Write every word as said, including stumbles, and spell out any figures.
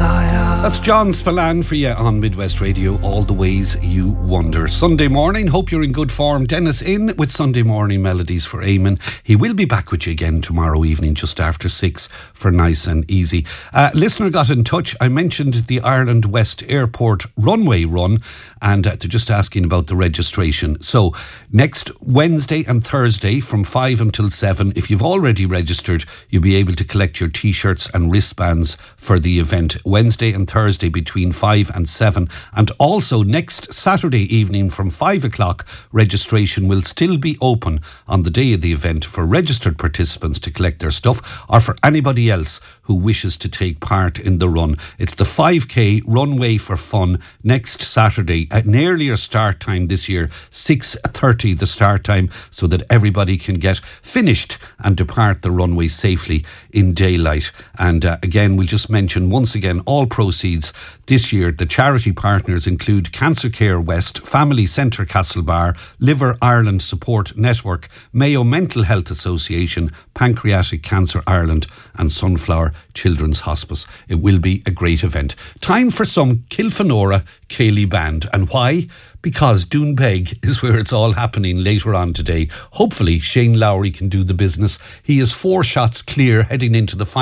Messiah. That's John Spillane for you on Midwest Radio, All the Ways You Wonder. Sunday morning, hope you're in good form. Dennis in with Sunday Morning Melodies for Eamon. He will be back with you again tomorrow evening just after six for Nice and Easy. Uh, listener got in touch. I mentioned the Ireland West Airport runway run and uh, just asking about the registration. So next Wednesday and Thursday from five until seven, if you've already registered, you'll be able to collect your t-shirts and wristbands for the event Wednesday and Thursday between five and seven. And also next Saturday evening from five o'clock, registration will still be open on the day of the event for registered participants to collect their stuff or for anybody else who wishes to take part in the run. It's the five K Runway for Fun next Saturday at an earlier start time this year, six thirty the start time, so that everybody can get finished and depart the runway safely in daylight. And uh, again, we'll just mention once again, all proceeds this year, the charity partners include Cancer Care West, Family Centre Castlebar, Liver Ireland Support Network, Mayo Mental Health Association, Pancreatic Cancer Ireland and Sunflower Children's Hospice. It will be a great event. Time for some Kilfenora Ceilidh Band. And why? Because Doonbeg is where it's all happening later on today. Hopefully Shane Lowry can do the business. He is four shots clear heading into the final.